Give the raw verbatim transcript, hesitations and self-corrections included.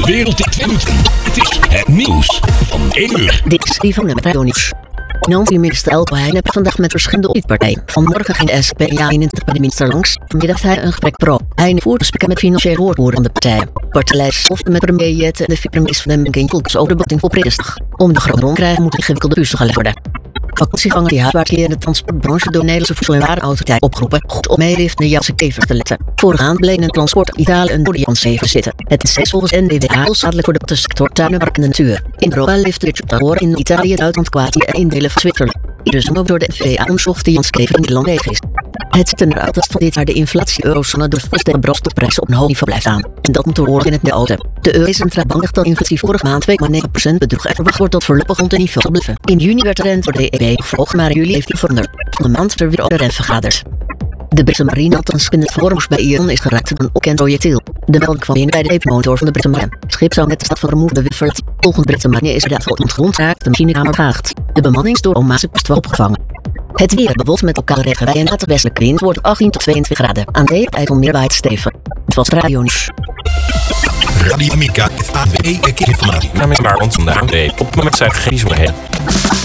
wereld in twee minuten. Het is het nieuws van één uur. Dit is Yvonne met Radio Nieuws. Minister Elko Heijn heeft vandaag met verschillende oppositiepartijen. Vanmorgen ging de S P A eenentwintig bij de minister langs. Vanmiddag hij een gesprek pro. Heijn voerde gesprekken met financiële woordvoerder van de partijen. Partijleiders stoften met premier Jette en de vicepremier van de Bank Volks over de belasting op Prinsdag. Om de grote rondkrijgen moet ingewikkelde puzzel gelegd worden. Vakantiegangers die huiswaarts keren in de transportbranche door de Nederlandse Voedsel- en Warenautoriteit opgeroepen goed op meelift naar Janssen Kever te letten. Vorige maand bleek in transport Italië een door de Janssen zitten. Het is steeds volgens N W W heel schadelijk voor de sector tuinenwerk en de natuur. In Europa leeft de Richard in Italië, Duitsland, Kroatië en in delen van Zwitserland. Iedere zomer door de N V A onderzocht de Janssen Kever in Nederland leeg is. Het ziet eruit dat van dit jaar de inflatie eurozone door de brandstofprijzen op een hoog niveau blijft staan. En dat moet door horen in het Midden-Oosten. De Euro-centraal bank dacht dat de inflatie vorige maand twee komma negen procent bedroeg. Er verwacht wordt dat voorlopig rond een niveau te blijven. In juni werd de rente voor de E C B verhoogd, maar in juli heeft die veranderd. Van de maand er weer op de rente vergaderd. De Britse marine althans in het vorms bij Iran is geraakt door een onbekend projectiel. De melding kwam in bij de epic-motor van de Britse marine. Het schip zou met de stad van Hormuz bewiverd. Volgens de Britse marine is er dat het ontgrond raakt de machinekamer gehaagd. De bemanning is door onmaatse pest wel opgevangen. Het weer bewolkt met lokale regenbuien en later westelijke wind wordt achttien tot tweeëntwintig graden. Aan de IJsselmeer waait stevig. Het was Radio Nieuws. Radio Amerika, F A W E, verkeersinformatie. Mijn naam is Marwan van de A N W B. Op het moment zijn er geen zorgen.